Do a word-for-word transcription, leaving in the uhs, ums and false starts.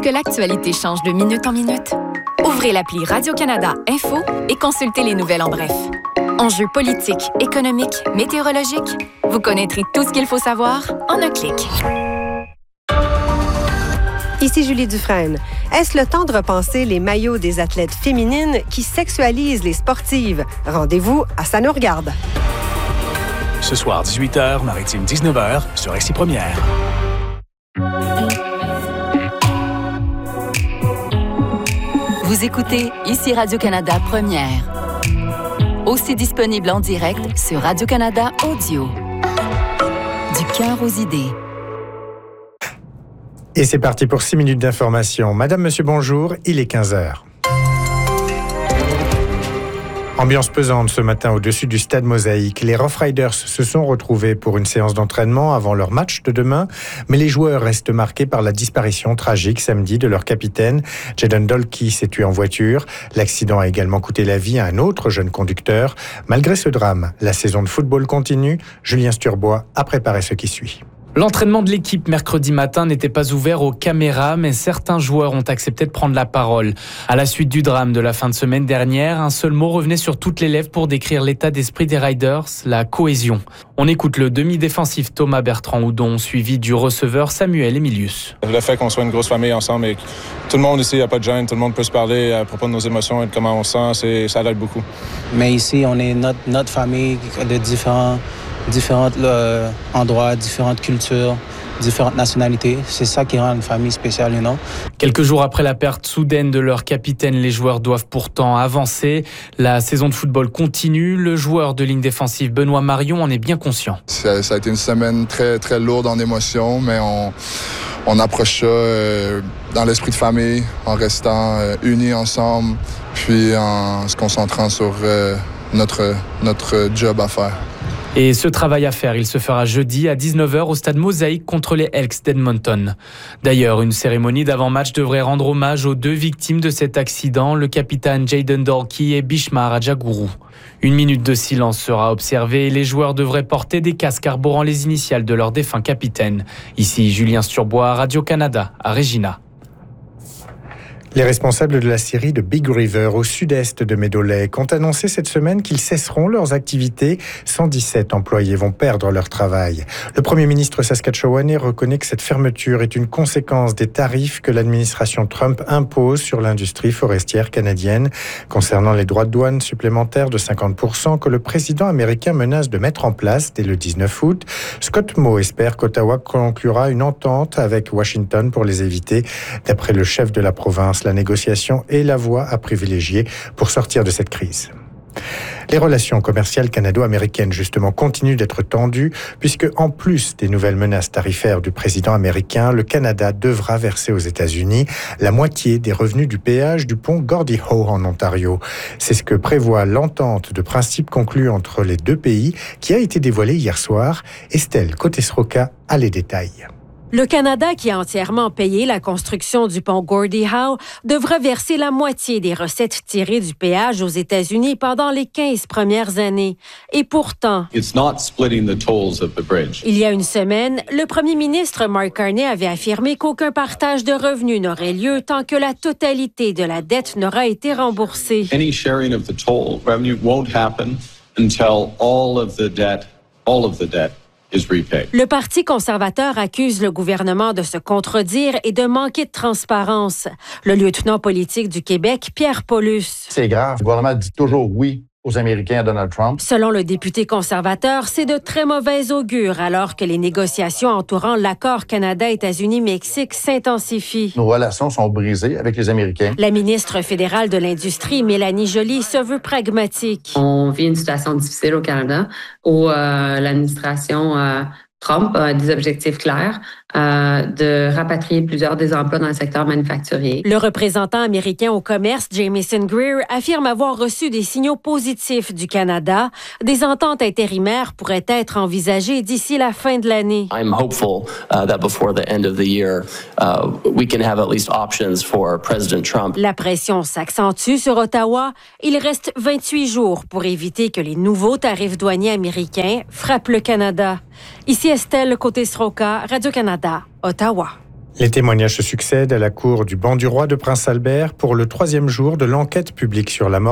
que l'actualité change de minute en minute? Ouvrez l'appli Radio-Canada Info et consultez les nouvelles en bref. Enjeux politiques, économiques, météorologiques, vous connaîtrez tout ce qu'il faut savoir en un clic. Ici Julie Dufresne. Est-ce le temps de repenser les maillots des athlètes féminines qui sexualisent les sportives? Rendez-vous à Ça nous regarde. Ce soir, dix-huit heures, Maritime dix-neuf heures, sur X I Première. Vous écoutez Ici Radio-Canada Première. Aussi disponible en direct sur Radio-Canada Audio. Du cœur aux idées. Et c'est parti pour six minutes d'information. Madame, monsieur, bonjour, il est quinze heures. Ambiance pesante ce matin au-dessus du stade Mosaïque. Les Rough Riders se sont retrouvés pour une séance d'entraînement avant leur match de demain, mais les joueurs restent marqués par la disparition tragique samedi de leur capitaine. Jaden Dolkey s'est tué en voiture. L'accident a également coûté la vie à un autre jeune conducteur. Malgré ce drame, la saison de football continue. Julien Sturbois a préparé ce qui suit. L'entraînement de l'équipe mercredi matin n'était pas ouvert aux caméras, mais certains joueurs ont accepté de prendre la parole. À la suite du drame de la fin de semaine dernière, un seul mot revenait sur toutes les lèvres pour décrire l'état d'esprit des Riders, la cohésion. On écoute le demi-défensif Thomas Bertrand-Houdon, suivi du receveur Samuel Emilius. Le fait qu'on soit une grosse famille ensemble et que tout le monde ici, il n'y a pas de gêne, tout le monde peut se parler à propos de nos émotions et de comment on se sent, c'est, ça aide beaucoup. Mais ici, on est notre, notre famille de différents... différents euh, endroits, différentes cultures, différentes nationalités. C'est ça qui rend une famille spéciale, you know? Quelques jours après la perte soudaine de leur capitaine, les joueurs doivent pourtant avancer. La saison de football continue. Le joueur de ligne défensive Benoît Marion en est bien conscient. Ça, ça a été une semaine très, très lourde en émotions, mais on, on approche ça euh, dans l'esprit de famille, en restant euh, unis ensemble, puis en se concentrant sur euh, notre, notre job à faire. Et ce travail à faire, il se fera jeudi à dix-neuf heures au stade Mosaïque contre les Elks d'Edmonton. D'ailleurs, une cérémonie d'avant-match devrait rendre hommage aux deux victimes de cet accident, le capitaine Jaden Dolkey et Bhishma Rajaguru. Une minute de silence sera observée et les joueurs devraient porter des casques arborant les initiales de leur défunt capitaine. Ici, Julien Sturbois, Radio-Canada, à Regina. Les responsables de la scierie de Big River au sud-est de Meadow Lake ont annoncé cette semaine qu'ils cesseront leurs activités. cent dix-sept employés vont perdre leur travail. Le premier ministre saskatchewanais reconnaît que cette fermeture est une conséquence des tarifs que l'administration Trump impose sur l'industrie forestière canadienne concernant les droits de douane supplémentaires de cinquante pour cent que le président américain menace de mettre en place dès le dix-neuf août. Scott Moe espère qu'Ottawa conclura une entente avec Washington pour les éviter. D'après le chef de la province, la négociation est la voie à privilégier pour sortir de cette crise. Les relations commerciales canado-américaines, justement, continuent d'être tendues puisque, en plus des nouvelles menaces tarifaires du président américain, le Canada devra verser aux États-Unis la moitié des revenus du péage du pont Gordie Howe en Ontario. C'est ce que prévoit l'entente de principe conclue entre les deux pays qui a été dévoilée hier soir. Estelle Cotesroca a les détails. Le Canada, qui a entièrement payé la construction du pont Gordie Howe, devra verser la moitié des recettes tirées du péage aux États-Unis pendant les quinze premières années. Et pourtant, It's not splitting the tolls of the bridge. Il y a une semaine, le premier ministre Mark Carney avait affirmé qu'aucun partage de revenus n'aurait lieu tant que la totalité de la dette n'aura été remboursée. Any sharing of the toll revenue won't happen until all of the debt, all of the debt is repaid. Le Parti conservateur accuse le gouvernement de se contredire et de manquer de transparence. Le lieutenant politique du Québec, Pierre Paulus. C'est grave. Le gouvernement dit toujours oui aux Américains à Donald Trump. Selon le député conservateur, c'est de très mauvais augure alors que les négociations entourant l'accord Canada-États-Unis-Mexique s'intensifient. Nos relations sont brisées avec les Américains. La ministre fédérale de l'Industrie, Mélanie Joly, se veut pragmatique. On vit une situation difficile au Canada où euh, l'administration euh, Trump a des objectifs clairs euh, de rapatrier plusieurs des emplois dans le secteur manufacturier. Le représentant américain au commerce, Jamieson Greer, affirme avoir reçu des signaux positifs du Canada. Des ententes intérimaires pourraient être envisagées d'ici la fin de l'année. I'm hopeful uh, that before the end of the year, uh, we can have at least options for President Trump. La pression s'accentue sur Ottawa. Il reste vingt-huit jours pour éviter que les nouveaux tarifs douaniers américains frappent le Canada. Ici Estelle Cotesroca, Radio-Canada, Ottawa. Les témoignages se succèdent à la cour du Banc du Roi de Prince Albert pour le troisième jour de l'enquête publique sur la mort